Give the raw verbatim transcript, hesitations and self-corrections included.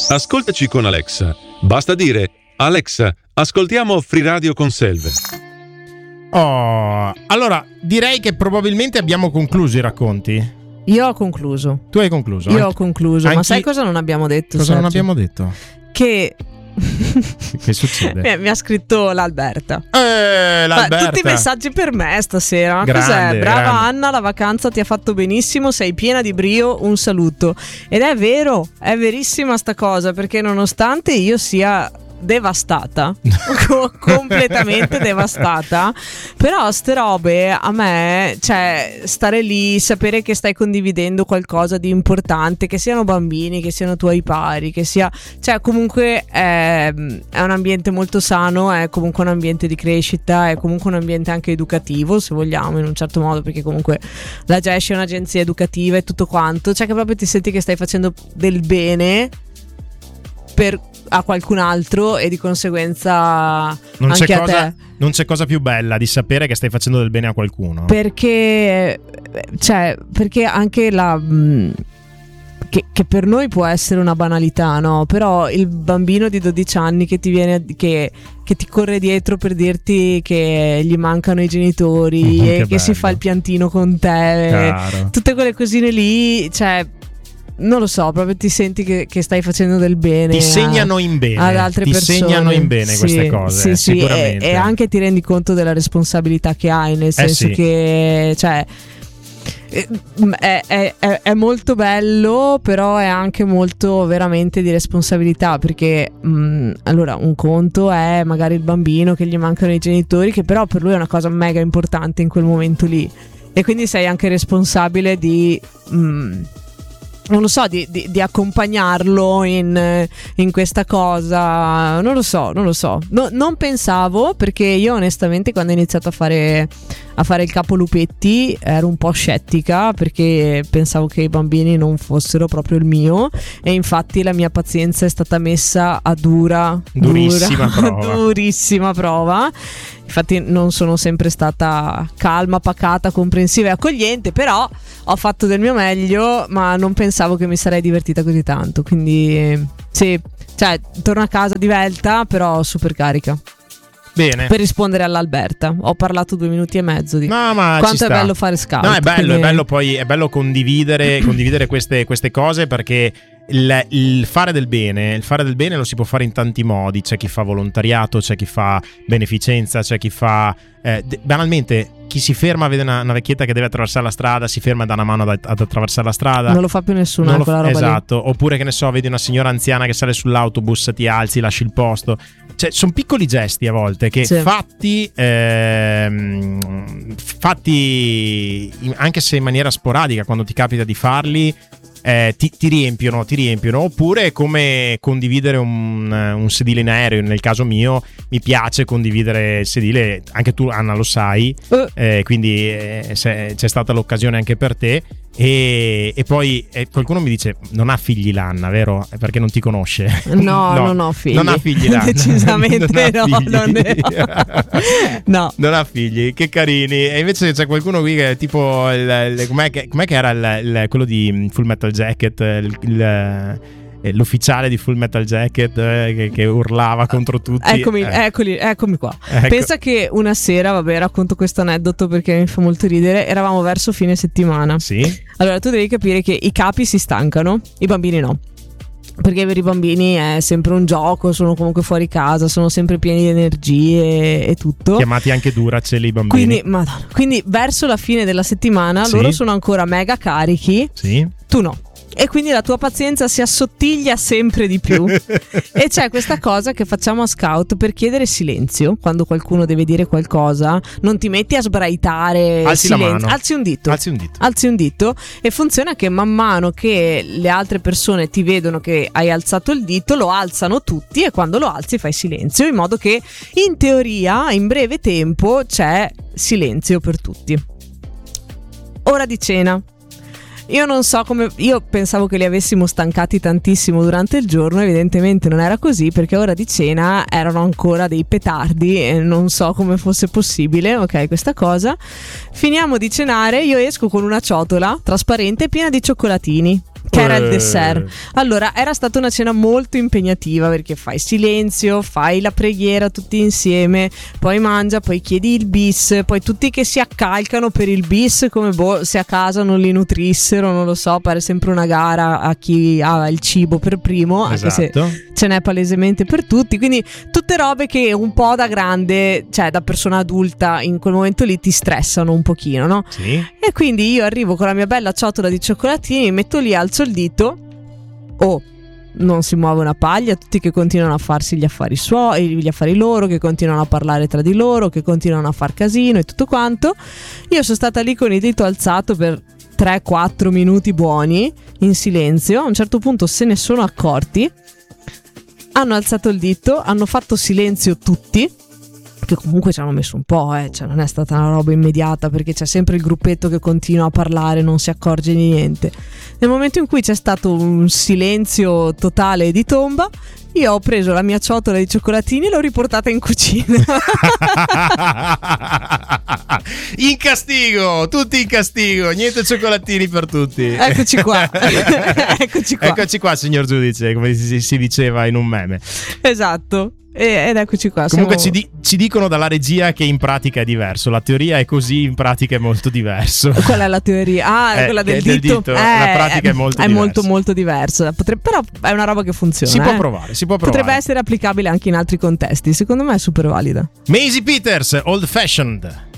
Ascoltaci con Alexa. Basta dire: Alexa, ascoltiamo Free Radio con Selve. Oh, allora direi che probabilmente abbiamo concluso i racconti. Io ho concluso. Tu hai concluso? Io Anche... ho concluso. Anche... Ma sai cosa non abbiamo detto? Cosa Sergio? non abbiamo detto? Che Che succede? mi, mi ha scritto l'Alberta. Eh, l'Alberta. Ma tutti i messaggi per me stasera. Grande, Cos'è? Brava grande. Anna, la vacanza ti ha fatto benissimo, sei piena di brio, un saluto. Ed è vero, è verissima sta cosa, perché nonostante io sia devastata co- completamente devastata, però ste robe a me, cioè stare lì, sapere che stai condividendo qualcosa di importante, che siano bambini, che siano tuoi pari, che sia, cioè comunque è, è un ambiente molto sano, è comunque un ambiente di crescita, è comunque un ambiente anche educativo, se vogliamo, in un certo modo, perché comunque la G E S C è un'agenzia educativa e tutto quanto, cioè che proprio ti senti che stai facendo del bene per a qualcun altro e di conseguenza non anche c'è a cosa, te, non c'è cosa più bella di sapere che stai facendo del bene a qualcuno, perché cioè perché anche la mh, che, che per noi può essere una banalità, no? Però il bambino di dodici anni che ti viene che, che ti corre dietro per dirti che gli mancano i genitori Mm, e che che bello. si fa il piantino con te, Caro. tutte quelle cosine lì, cioè non lo so, proprio ti senti che, che stai facendo del bene. Ti segnano in bene, ad altre ti persone. segnano in bene Sì, queste cose, sì, sì, sicuramente. e, e anche ti rendi conto della responsabilità che hai, nel senso sì. che cioè è, è, è, è molto bello, però è anche molto veramente di responsabilità, perché mh, allora un conto è magari il bambino che gli mancano i genitori, che però per lui è una cosa mega importante in quel momento lì, e quindi sei anche responsabile di mh, non lo so, di, di, di accompagnarlo in, in questa cosa. Non lo so, non lo so. No, non pensavo, perché io onestamente quando ho iniziato a fare a fare il capo Lupetti ero un po' scettica, perché pensavo che i bambini non fossero proprio il mio, e infatti la mia pazienza è stata messa a dura Durissima dura, prova. durissima prova. Infatti non sono sempre stata calma, pacata, comprensiva e accogliente, però ho fatto del mio meglio, ma non pensavo che mi sarei divertita così tanto. Quindi sì, cioè torno a casa divelta, però super carica. Bene. Per rispondere all'Alberta, ho parlato due minuti e mezzo di No, ma quanto ci è sta. bello fare scout. No, è bello, quindi... è bello poi, è bello condividere, condividere queste, queste cose, perché il, il fare del bene, il fare del bene lo si può fare in tanti modi. C'è chi fa volontariato, c'è chi fa beneficenza, c'è chi fa eh, d- banalmente chi si ferma, vede una, una vecchietta che deve attraversare la strada, si ferma e dà una mano ad, ad attraversare la strada. Non lo fa più nessuno, Non lo quella fa- roba lì. esatto. Oppure, che ne so, vedi una signora anziana che sale sull'autobus, ti alzi, lasci il posto. Cioè, sono piccoli gesti a volte che Sì. fatti ehm, fatti in- anche se in maniera sporadica, quando ti capita di farli, eh, ti, ti riempiono, ti riempiono. Oppure è come condividere un, un sedile in aereo. Nel caso mio mi piace condividere il sedile, anche tu Anna lo sai, Eh. eh, quindi eh, se- c'è stata l'occasione anche per te. E, e poi eh, qualcuno mi dice: non ha figli l'Anna, vero? È perché non ti conosce. No, non ho figli. Non ha figli l'Anna. Decisamente Non ha no, figli. non ne no. Non ha figli, che carini. E invece c'è qualcuno qui che è tipo il, il- com'è, che, com'è che era il, il- quello di Full Metal Jacket, il, il- eh, l'ufficiale di Full Metal Jacket, eh, che, che urlava contro tutti. Eccomi, Eh. eccoli, eccomi qua. Ecco. Pensa che una sera, vabbè, racconto questo aneddoto perché mi fa molto ridere. Eravamo verso fine settimana. Sì. Allora, tu devi capire che i capi si stancano, i bambini no. Perché per i bambini è sempre un gioco, sono comunque fuori casa, sono sempre pieni di energie e tutto. Chiamati anche Duracell i bambini. Quindi, madonna, quindi verso la fine della settimana Sì. loro sono ancora mega carichi, Sì. tu no. E quindi la tua pazienza si assottiglia sempre di più. E c'è questa cosa che facciamo a Scout per chiedere silenzio. Quando qualcuno deve dire qualcosa, non ti metti a sbraitare. Alzi la silenzio. mano. Alzi un dito. Alzi un dito. Alzi un dito. E funziona che man mano che le altre persone ti vedono che hai alzato il dito, lo alzano tutti, e quando lo alzi fai silenzio, in modo che in teoria in breve tempo c'è silenzio per tutti. Ora di cena. Io non so come, io pensavo che li avessimo stancati tantissimo durante il giorno, evidentemente non era così, perché ora di cena erano ancora dei petardi e non so come fosse possibile, ok, questa cosa. Finiamo di cenare, io esco con una ciotola trasparente piena di cioccolatini. che era il Eh. dessert. Allora, era stata una cena molto impegnativa perché fai silenzio, fai la preghiera tutti insieme, poi mangia, poi chiedi il bis, poi tutti che si accalcano per il bis come boh, se a casa non li nutrissero, non lo so, pare sempre una gara a chi ha il cibo per primo, anche Esatto. se ce n'è palesemente per tutti, quindi tutte robe che un po' da grande, cioè da persona adulta in quel momento lì ti stressano un pochino, no? Sì. E quindi io arrivo con la mia bella ciotola di cioccolatini, metto lì, alzo il dito, oh, non si muove una paglia, tutti che continuano a farsi gli affari suoi, gli affari loro, che continuano a parlare tra di loro, che continuano a far casino e tutto quanto. Io sono stata lì con il dito alzato per tre quattro minuti buoni, in silenzio. A un certo punto se ne sono accorti, hanno alzato il dito, hanno fatto silenzio tutti, che comunque ci hanno messo un po', eh, cioè non è stata una roba immediata, perché c'è sempre il gruppetto che continua a parlare, non si accorge di niente. Nel momento in cui c'è stato un silenzio totale di tomba, io ho preso la mia ciotola di cioccolatini e l'ho riportata in cucina. In castigo, tutti in castigo, niente cioccolatini per tutti. Eccoci qua. Eccoci qua. Eccoci qua, signor giudice, come si, si diceva in un meme. Esatto. E, ed eccoci qua. Comunque siamo... ci, di- ci dicono dalla regia che in pratica è diverso. La teoria è così, in pratica è molto diverso. Qual è la teoria? Ah, Eh, quella che del del dito. dito, la pratica è molto è diversa. molto molto diversa. Potre- però è una roba che funziona. Si può eh. provare, si può provare. Potrebbe essere applicabile anche in altri contesti. Secondo me è super valida. Maisie Peters, Old Fashioned.